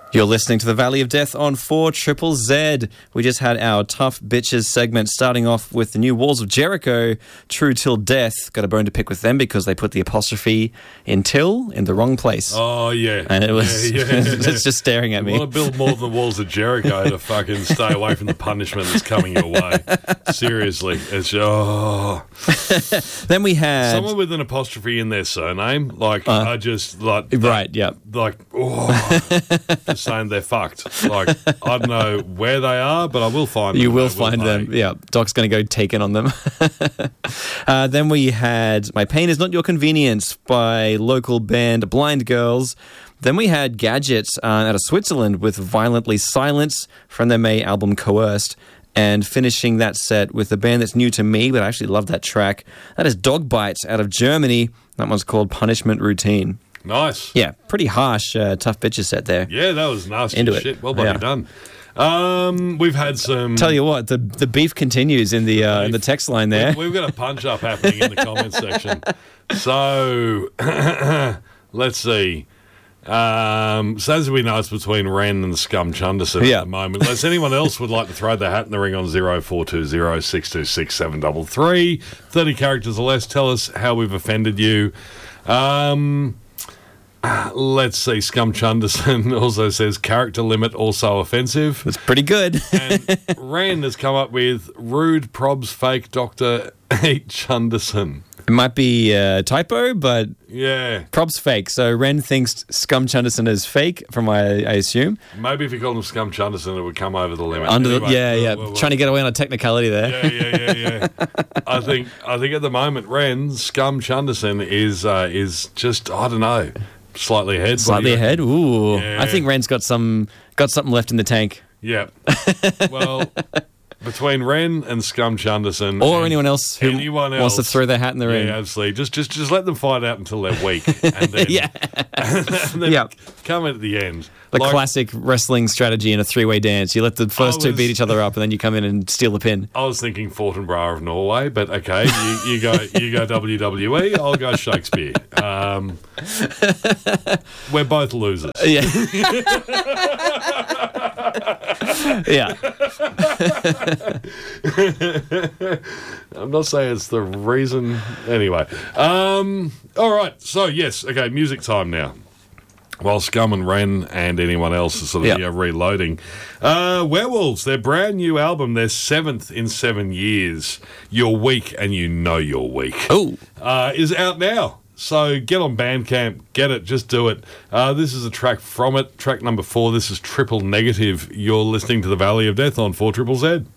You're listening to the Valley of Death on 4ZZZ. We just had our Tough Bitches segment starting off with the new Walls of Jericho, True Till Death. Got a bone to pick with them because they put the apostrophe in till in the wrong place. Oh, yeah. And it was it's just staring at you me. want to build more than the Walls of Jericho to fucking stay away from the punishment that's coming your way. Seriously. It's, Then we had... someone with an apostrophe in their surname, like, I just, like... Right, yeah. Like, just saying they're fucked. Like, I don't know where they are, but I will find them. You will find them. Yeah, Doc's going to go taken on them. Then we had My Pain Is Not Your Convenience by local band Blind Girls. Then we had Gadgets out of Switzerland with Violently Silence from their May album Coerced. And finishing that set with a band that's new to me, but I actually love that track. That is Dog Bites out of Germany. That one's called Punishment Routine. Nice. Yeah, pretty harsh, Tough Bitches set there. Yeah, that was nasty Into shit. it. Well done. We've had some... Tell you what, the beef continues in the text line there. We've got a punch-up happening in the comments section. So, let's see. So as we know, it's between Ren and Scum Chunderson at the moment. Unless anyone else would like to throw their hat in the ring on 0420 626 733. 30 characters or less. Tell us how we've offended you. Let's see. Scum Chunderson also says character limit also offensive. That's pretty good. And Ren has come up with rude probs fake Dr. H. Chunderson. It might be a typo, but yeah, prob's fake. So Ren thinks Scum Chunderson is fake, from I assume. Maybe if you called him Scum Chunderson, it would come over the limit. Trying to get away on a technicality there. Yeah. I think at the moment, Ren Scum Chunderson is just, I don't know, slightly ahead. Slightly ahead. Ooh, yeah. I think Ren's got something left in the tank. Yeah. Well. Between Ren and Scum Chunderson, or anyone else who wants to throw their hat in the ring. Yeah, absolutely. Just let them fight out until they're weak, and then, and then come at the end. The classic wrestling strategy in a three-way dance. You let the first two beat each other up, and then you come in and steal the pin. I was thinking Fortinbras of Norway, but okay, you go WWE. I'll go Shakespeare. We're both losers. Yeah. Yeah. I'm not saying it's the reason. Anyway. All right. So, yes. Okay, music time now. While Scum and Ren and anyone else is sort of reloading. Werewolves, their brand new album, their 7th in 7 years. You're weak and you know you're weak. Oh. Is out now. So get on Bandcamp, get it, just do it. This is a track from it, track number 4. This is Triple Negative. You're listening to The Valley of Death on 4ZZZ.